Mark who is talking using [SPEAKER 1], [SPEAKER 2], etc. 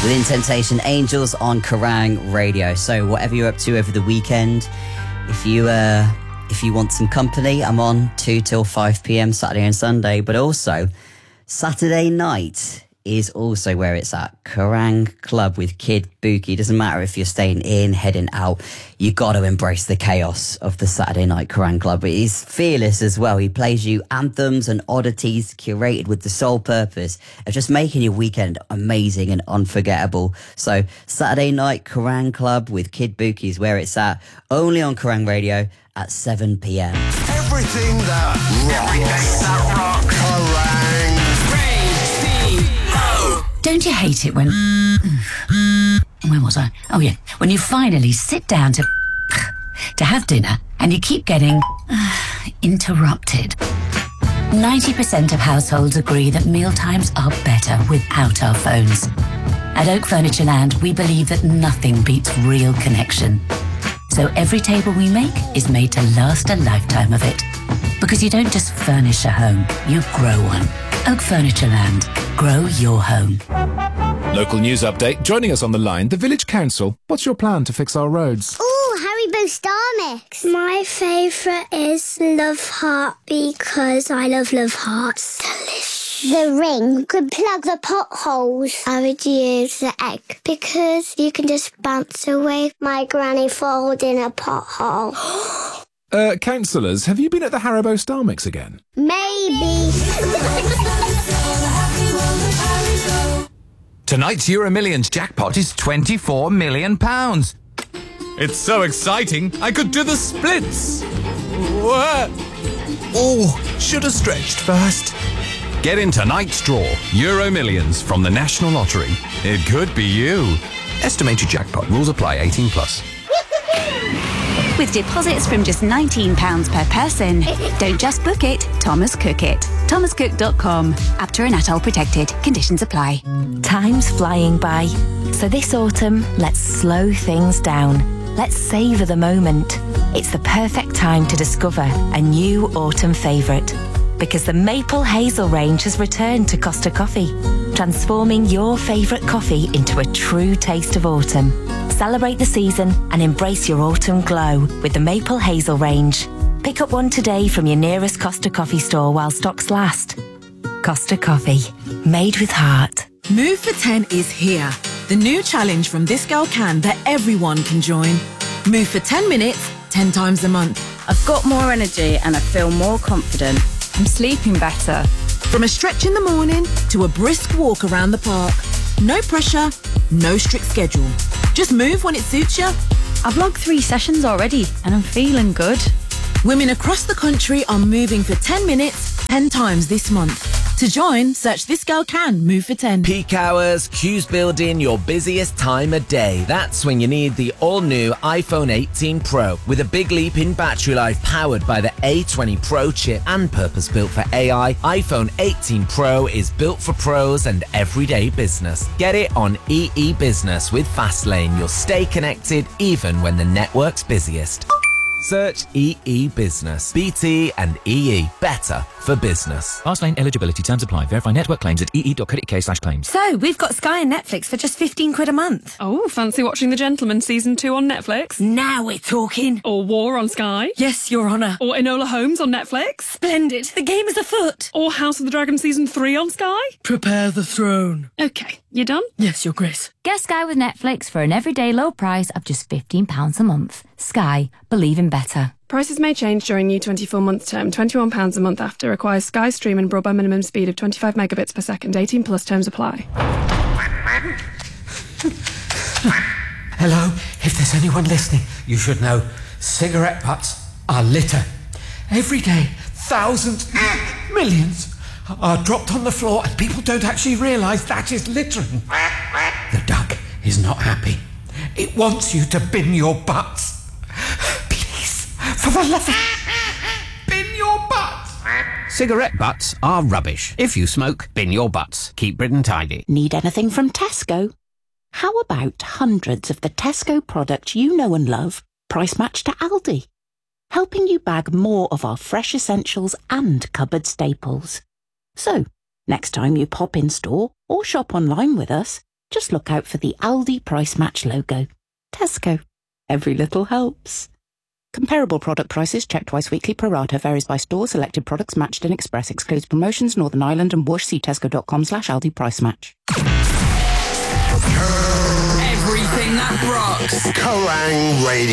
[SPEAKER 1] within Temptation Angels on Kerrang Radio. So whatever you're up to over the weekend, if you want some company, I'm on 2 till 5 p.m. Saturday and Sunday, but also Saturday night is also where it's at. Kerrang Club with Kid Buki. Doesn't matter if you're staying in, heading out, you got to embrace the chaos of the Saturday night Kerrang Club. But he's fearless as well. He plays you anthems and oddities curated with the sole purpose of just making your weekend amazing and unforgettable. So Saturday night Kerrang Club with Kid Buki is where it's at. Only on Kerrang Radio at 7 p.m.
[SPEAKER 2] Everything that rocks. Kerrang.
[SPEAKER 3] Don't you hate it when... Where was I? Oh, yeah. When you finally sit down to have dinner and you keep getting interrupted. 90% of households agree that mealtimes are better without our phones. At Oak Furniture Land, we believe that nothing beats real connection. So every table we make is made to last a lifetime of it. Because you don't just furnish a home, you grow one. Oak Furniture Land. Grow your home.
[SPEAKER 4] Local news update. Joining us on the line, the Village Council. What's your plan to fix our roads?
[SPEAKER 5] Ooh, Haribo Star Mix. My favourite is Love Heart because I love Hearts. Delicious. The ring could plug the potholes. I would use the egg because you can just bounce away my granny falls in a pothole.
[SPEAKER 4] Councillors, have you been at the Haribo Star Mix again?
[SPEAKER 5] Maybe.
[SPEAKER 6] Tonight's Euro Millions jackpot is £24 million. It's so exciting, I could do the splits. What?
[SPEAKER 2] Oh, should have stretched first.
[SPEAKER 6] Get in tonight's draw, Euro Millions from the National Lottery. It could be you.
[SPEAKER 2] Estimated jackpot. Rules apply. 18 plus.
[SPEAKER 7] With deposits from just £19 per person. Don't just book it, Thomas Cook it. thomascook.com. Apter and Atoll protected. Conditions apply.
[SPEAKER 8] Time's flying by. So this autumn, let's slow things down. Let's savour the moment. It's the perfect time to discover a new autumn favourite. Because the Maple Hazel range has returned to Costa Coffee, transforming your favourite coffee into a true taste of autumn. Celebrate the season and embrace your autumn glow with the Maple Hazel range. Pick up one today from your nearest Costa Coffee store while stocks last. Costa Coffee, made with heart.
[SPEAKER 9] Move for 10 is here. The new challenge from This Girl Can that everyone can join. Move for 10 minutes, 10 times a month.
[SPEAKER 10] I've got more energy and I feel more confident. I'm sleeping better.
[SPEAKER 9] From a stretch in the morning to a brisk walk around the park. No pressure, no strict schedule. Just move when it suits you.
[SPEAKER 10] I've logged 3 sessions already and I'm feeling good.
[SPEAKER 9] Women across the country are moving for 10 minutes, 10 times this month. To join, search This Girl Can Move for 10.
[SPEAKER 11] Peak hours, queues building, your busiest time of day. That's when you need the all-new iPhone 18 Pro. With a big leap in battery life powered by the A20 Pro chip and purpose-built for AI, iPhone 18 Pro is built for pros and everyday business. Get it on EE Business with Fastlane. You'll stay connected even when the network's busiest. Search EE Business. BT and EE. Better for business.
[SPEAKER 12] Fastlane eligibility terms apply. Verify network claims at ee.co.uk/claims.
[SPEAKER 13] So, we've got Sky and Netflix for just £15 a month.
[SPEAKER 14] Oh, fancy watching The Gentleman Season 2 on Netflix?
[SPEAKER 13] Now we're talking.
[SPEAKER 14] Or War on Sky?
[SPEAKER 13] Yes, Your Honour.
[SPEAKER 14] Or Enola Holmes on Netflix?
[SPEAKER 13] Splendid. The game is afoot.
[SPEAKER 14] Or House of the Dragon Season 3 on Sky?
[SPEAKER 13] Prepare the throne.
[SPEAKER 14] OK, you done?
[SPEAKER 13] Yes, Your Grace.
[SPEAKER 15] Get Sky with Netflix for an everyday low price of just £15 a month. Sky. Believe in better.
[SPEAKER 14] Prices may change during new 24-month term. £21 a month after. Requires Sky Stream and broadband minimum speed of 25 megabits per second. 18 plus terms apply.
[SPEAKER 16] Hello, if there's anyone listening, you should know cigarette butts are litter. Every day, thousands, millions are dropped on the floor and people don't actually realise that is littering. The duck is not happy. It wants you to bin your butts. Please, for the love of... bin your butts.
[SPEAKER 17] Cigarette butts are rubbish. If you smoke, bin your butts. Keep Britain tidy.
[SPEAKER 18] Need anything from Tesco? How about hundreds of the Tesco products you know and love, price matched to Aldi? Helping you bag more of our fresh essentials and cupboard staples. So, next time you pop in store or shop online with us, Just look out for the Aldi Price Match logo. Tesco. Every little helps. Comparable product prices checked twice weekly. Pro rata varies by store. Selected products matched in Express. Excludes promotions. Northern Ireland and Whoosh. See tesco.com/Aldi Price Match.
[SPEAKER 2] Everything that rocks. Kerrang! Radio.